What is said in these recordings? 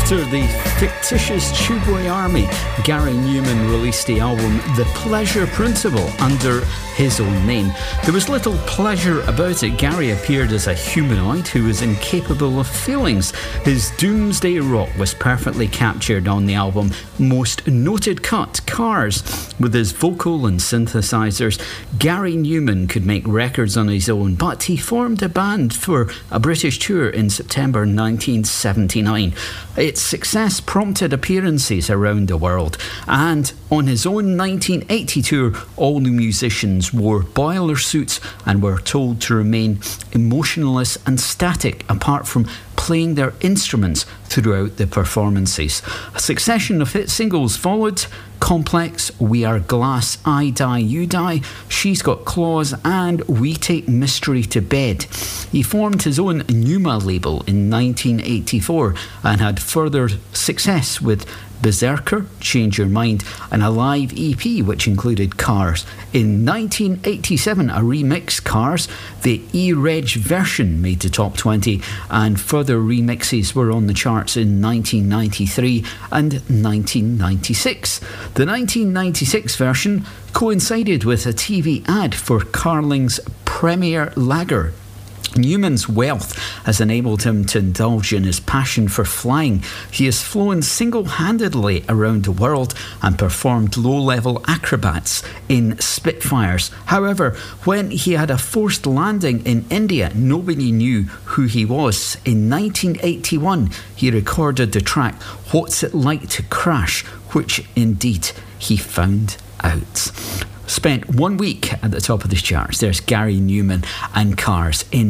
After the fictitious Tubeway Army, Gary Numan released the album The Pleasure Principle under his own name. There was little pleasure about it. Gary appeared as a humanoid who was incapable of feelings. His doomsday rock was perfectly captured on the album Most Noted Cut, Cars. With his vocal and synthesizers, Gary Numan could make records on his own, but he formed a band for a British tour in September 1979. Its success prompted appearances around the world, and on his own 1980 tour, all the musicians wore boiler suits and were told to remain emotionless and static apart from playing their instruments throughout the performances. A succession of hit singles followed: Complex, We Are Glass, I Die, You Die, She's Got Claws, and We Take Mystery to Bed. He formed his own Numa label in 1984 and had further success with Berserker, Change Your Mind, and a live EP which included Cars. In 1987, a remix, Cars, the E-Reg version, made the top 20, and further remixes were on the charts in 1993 and 1996. The 1996 version coincided with a TV ad for Carling's Premier Lager. Numan's wealth has enabled him to indulge in his passion for flying. He has flown single-handedly around the world and performed low-level acrobats in Spitfires. However, when he had a forced landing in India, nobody knew who he was. In 1981, he recorded the track What's It Like to Crash, which indeed he found out. Spent 1 week at the top of the charts. There's Gary Numan and Cars in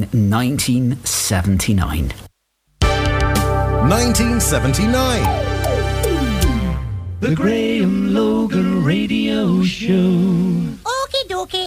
1979. 1979. The Graham Logan Radio Show. Okie dokie.